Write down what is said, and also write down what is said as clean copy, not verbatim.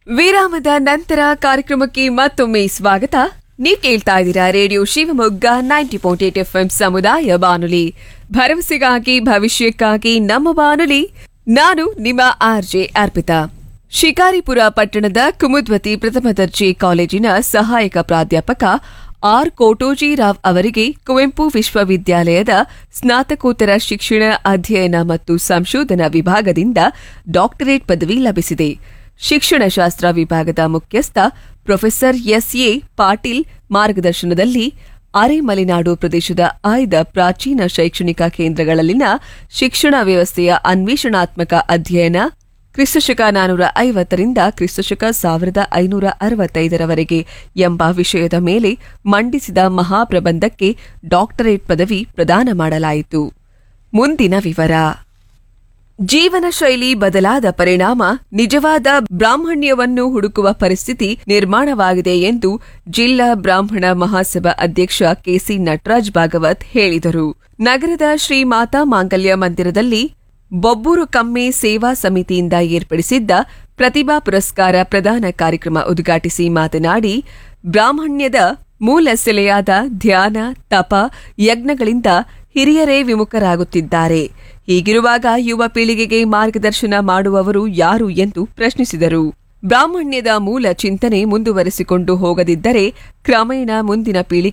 ವಿರಾಮದ ನಂತರ ಕಾರ್ಯಕ್ರಮಕ್ಕೆ ಮತ್ತೊಮ್ಮೆ ಸ್ವಾಗತ. ನೀವು ಕೇಳ್ತಾ ಇದ್ದೀರಾ ರೇಡಿಯೋ ಶಿವಮೊಗ್ಗ 90.8 FM ಸಮುದಾಯ ಬಾನುಲಿ, ಭರವಸೆಗಾಗಿ ಭವಿಷ್ಯಕ್ಕಾಗಿ ನಮ್ಮ ಬಾನುಲಿ. ನಾನು ನಿಮ್ಮ ಆರ್ಜೆ ಅರ್ಪಿತಾ. ಶಿಕಾರಿಪುರ ಪಟ್ಟಣದ ಕುಮುದ್ವತಿ ಪ್ರಥಮ ದರ್ಜೆ ಕಾಲೇಜಿನ ಸಹಾಯಕ ಪ್ರಾಧ್ಯಾಪಕ ಆರ್ ಕೋಟೋಜಿರಾವ್ ಅವರಿಗೆ ಕುವೆಂಪು ವಿಶ್ವವಿದ್ಯಾಲಯದ ಸ್ನಾತಕೋತ್ತರ ಶಿಕ್ಷಣ ಅಧ್ಯಯನ ಮತ್ತು ಸಂಶೋಧನಾ ವಿಭಾಗದಿಂದ ಡಾಕ್ಟರೇಟ್ ಪದವಿ ಲಭಿಸಿದೆ. ಶಿಕ್ಷಣಶಾಸ್ತ್ರ ವಿಭಾಗದ ಮುಖ್ಯಸ್ಥ ಪ್ರೊಫೆಸರ್ ಎಸ್ಎ ಪಾಟೀಲ್ ಮಾರ್ಗದರ್ಶನದಲ್ಲಿ ಅರೆಮಲೆನಾಡು ಪ್ರದೇಶದ ಆಯ್ದ ಪ್ರಾಚೀನ ಶೈಕ್ಷಣಿಕ ಕೇಂದ್ರಗಳಲ್ಲಿನ ಶಿಕ್ಷಣ ವ್ಯವಸ್ಥೆಯ ಅನ್ವೇಷಣಾತ್ಮಕ ಅಧ್ಯಯನ ಕ್ರಿಸ್ತಶಕ 450ರಿಂದ ಕ್ರಿಸ್ತಶಕ 1565ರವರೆಗೆ ಎಂಬ ವಿಷಯದ ಮೇಲೆ ಮಂಡಿಸಿದ ಮಹಾಪ್ರಬಂಧಕ್ಕೆ ಡಾಕ್ಟರೇಟ್ ಪದವಿ ಪ್ರದಾನ ಮಾಡಲಾಯಿತು. ಮುಂದಿನ ವಿವರ. ಜೀವನ ಶೈಲಿ ಬದಲಾದ ಪರಿಣಾಮ ನಿಜವಾದ ಬ್ರಾಹ್ಮಣ್ಯವನ್ನು ಹುಡುಕುವ ಪರಿಸ್ಥಿತಿ ನಿರ್ಮಾಣವಾಗಿದೆ ಎಂದು ಜಿಲ್ಲಾ ಬ್ರಾಹ್ಮಣ ಮಹಾಸಭಾ ಅಧ್ಯಕ್ಷ ಕೆಸಿ ನಟರಾಜ್ ಭಾಗವತ್ ಹೇಳಿದರು. ನಗರದ ಶ್ರೀ ಮಾತಾ ಮಾಂಗಲ್ಯ ಮಂದಿರದಲ್ಲಿ ಬೊಬ್ಬೂರು ಕಮ್ಮೆ ಸೇವಾ ಸಮಿತಿಯಿಂದ ಏರ್ಪಡಿಸಿದ್ದ ಪ್ರತಿಭಾ ಪುರಸ್ಕಾರ ಪ್ರದಾನ ಕಾರ್ಯಕ್ರಮ ಉದ್ಘಾಟಿಸಿ ಮಾತನಾಡಿ, ಬ್ರಾಹ್ಮಣ್ಯದ ಮೂಲ ಸೆಲೆಯಾದ ಧ್ಯಾನ, ತಪ, ಯಜ್ಞಗಳಿಂದ ಹಿರಿಯರೇ ವಿಮುಖರಾಗುತ್ತಿದ್ದಾರೆ. ಹೀಗಿರುವಾಗ ಯುವ ಪೀಳಿಗೆಗೆ ಮಾರ್ಗದರ್ಶನ ಮಾಡುವವರು ಯಾರು ಎಂದು ಪ್ರಶ್ನಿಸಿದರು. ಬ್ರಾಹ್ಮಣ್ಯದ ಮೂಲ ಚಿಂತನೆ ಮುಂದುವರೆಸಿಕೊಂಡು ಹೋಗದಿದ್ದರೆ ಕ್ರಮೇಣ ಮುಂದಿನ ಪೀಳಿಗೆ